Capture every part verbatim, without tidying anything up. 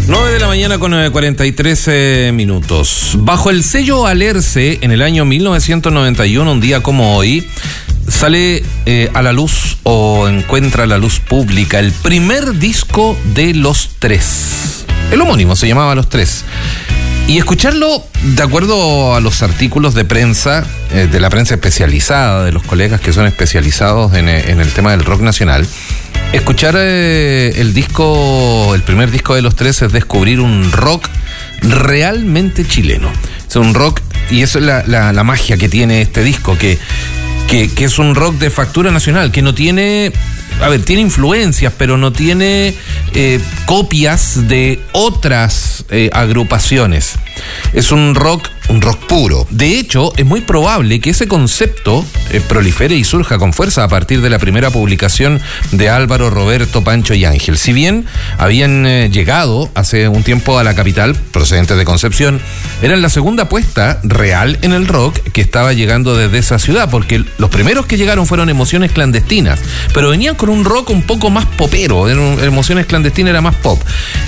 nueve de la mañana con cuarenta y tres eh, minutos. Bajo el sello Alerce, en el año mil novecientos noventa y uno, un día como hoy, sale eh, a la luz o encuentra la luz pública el primer disco de Los Tres. El homónimo se llamaba Los Tres. Y escucharlo, de acuerdo a los artículos de prensa, eh, de la prensa especializada, de los colegas que son especializados en, en el tema del rock nacional, escuchar eh, el disco, el primer disco de Los Tres es descubrir un rock realmente chileno. Es un rock, y eso es la, la, la magia que tiene este disco, que, que, que es un rock de factura nacional, que no tiene... A ver, tiene influencias, pero no tiene eh, copias de otras eh, agrupaciones. Es un rock, un rock puro. De hecho, es muy probable que ese concepto eh, prolifere y surja con fuerza a partir de la primera publicación de Álvaro, Roberto, Pancho y Ángel. Si bien habían eh, llegado hace un tiempo a la capital, procedentes de Concepción, eran la segunda apuesta real en el rock que estaba llegando desde esa ciudad, porque los primeros que llegaron fueron Emociones Clandestinas, pero venían con un rock un poco más popero. Emociones Clandestinas era más pop.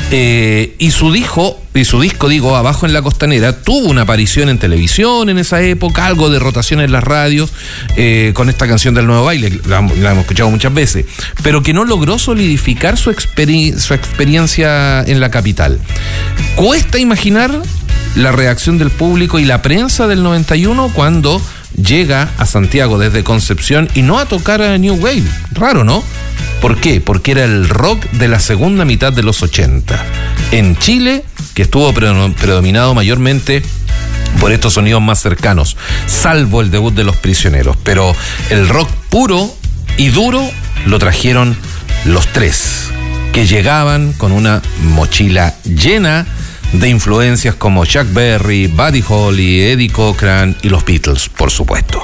Eh, y su disco, y su disco, digo, Abajo en la Costanera, tuvo una aparición en televisión en esa época, algo de rotación en las radios, eh, con esta canción del Nuevo Baile, la, la hemos escuchado muchas veces, pero que no logró solidificar su, experi- su experiencia en la capital. Cuesta imaginar la reacción del público y la prensa del noventa y uno cuando llega a Santiago desde Concepción y no a tocar a New Wave. Raro, ¿no? ¿Por qué? Porque era el rock de la segunda mitad de los ochenta. En Chile, que estuvo predominado mayormente por estos sonidos más cercanos, salvo el debut de Los Prisioneros. Pero el rock puro y duro lo trajeron Los Tres, que llegaban con una mochila llena de influencias como Chuck Berry, Buddy Holly, Eddie Cochran y los Beatles, por supuesto.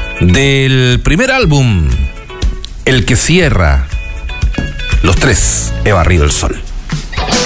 Del primer álbum, el que cierra, Los Tres, he barrido el sol.